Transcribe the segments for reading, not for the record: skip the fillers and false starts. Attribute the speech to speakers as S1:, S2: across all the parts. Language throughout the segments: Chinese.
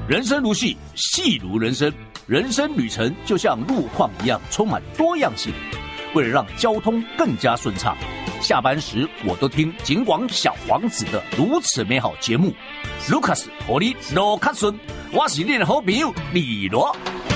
S1: 人生如戏，戏如人生，人生旅程就像路况一样，充满多样性。为了让交通更加顺畅，下班时我都听警广小王子的如此美好节目。Lucas 和你罗卡顺，我是你的好朋友李罗。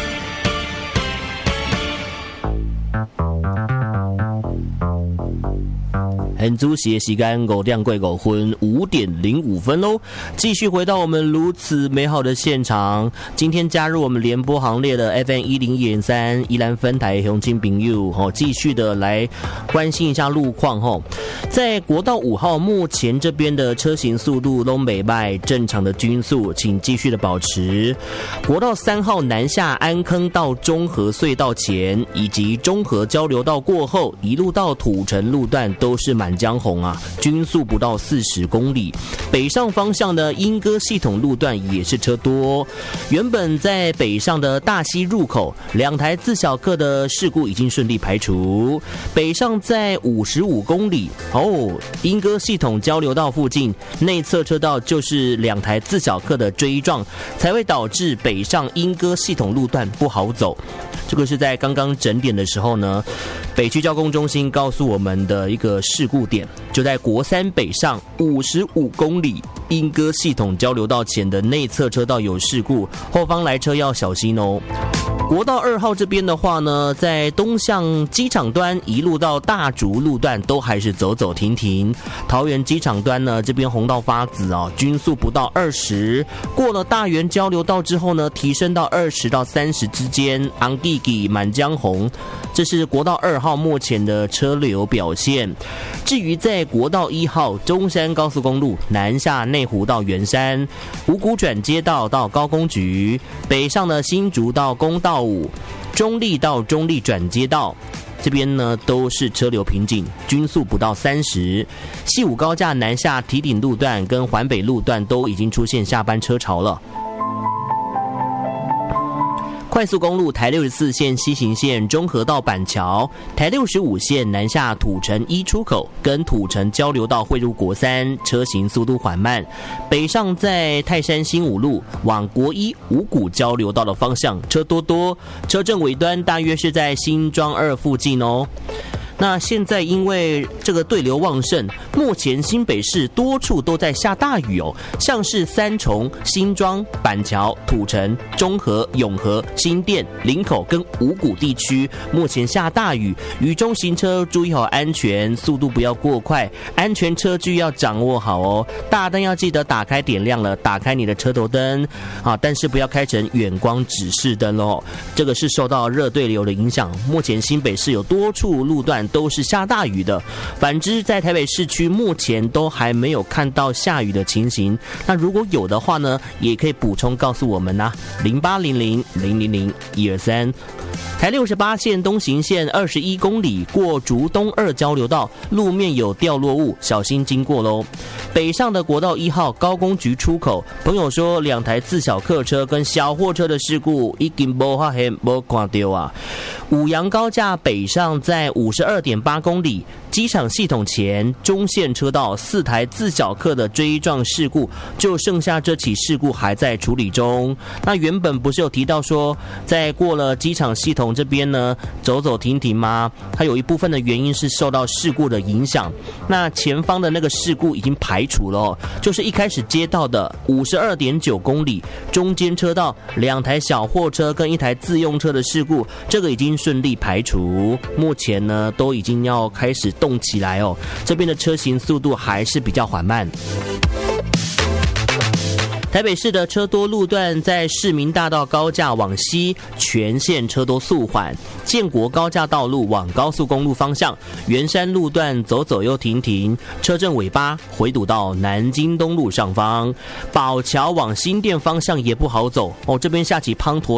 S2: 很主席的时间5点过5分，5点05分喽。继续回到我们如此美好的现场。今天加入我们联播行列的 FM101.3宜兰分台雄亲朋友，继续的来关心一下路况。在国道5号目前这边的车行速度都美迈，正常的均速，请继续的保持。国道3号南下安坑到中和隧道前，以及中和交流道过后，一路到土城路段都是满江红啊，均速不到40公里。北上方向的莺歌系统路段也是车多。原本在北上的大溪入口2台自小客的事故已经顺利排除。北上在55公里莺歌系统交流道附近内侧车道就是2台自小客的追撞，才会导致北上莺歌系统路段不好走。这个是在刚刚整点的时候呢，北区交通中心告诉我们的一个事故点，就在国3北上55公里莺歌系统交流道前的内侧车道有事故，后方来车要小心哦。国道2号这边的话呢，在东向机场端一路到大竹路段都还是走走停停。桃园机场端呢，这边红到发紫均速不到20。过了大园交流道之后呢，提升到20到30之间，昂地给满江红。这是国道2号目前的车流表现。至于在国道1号中山高速公路南下内湖到圆山，五股转接道到高工局，北上的新竹到公道5，中立到中立转接道，这边呢都是车流瓶颈，均速不到30。西武高架南下堤顶路段跟环北路段都已经出现下班车潮了。快速公路台64线西行线中和到板桥，台65线南下土城1出口跟土城交流道汇入国3，车行速度缓慢。北上在泰山新五路往国1五股交流道的方向车多，车阵尾端大约是在新庄2附近哦。那现在因为这个对流旺盛，目前新北市多处都在下大雨像是三重、新庄、板桥、土城、中和、永和、新店、林口跟五股地区目前下大雨，雨中行车注意好安全，速度不要过快，安全车距要掌握好哦。大灯要记得打开点亮了，打开你的车头灯但是不要开成远光指示灯哦。这个是受到热对流的影响，目前新北市有多处路段都是下大雨的，反之在台北市区目前都还没有看到下雨的情形。那如果有的话呢，也可以补充告诉我们0800000123。台68线东行线21公里过竹东2交流道，路面有掉落物，小心经过咯。北上的国道1号高工局出口，朋友说2台自小客车跟小货车的事故已经没发现没看到啊。五杨高架北上在52.8公里，机场系统前中线车道4台自小客的追撞事故，就剩下这起事故还在处理中。那原本不是有提到说，在过了机场系统这边呢，走走停停吗？它有一部分的原因是受到事故的影响。那前方的那个事故已经排除了就是一开始接到的52.9公里中间车道2台小货车跟1台自用车的事故，这个已经顺利排除。目前呢，都已经要开始动起来这边的车行速度还是比较缓慢。台北市的车多路段在市民大道高架往西全线车多速缓，建国高架道路往高速公路方向圆山路段走走又停停，车阵尾巴回堵到南京东路上方。宝桥往新店方向也不好走这边下起滂沱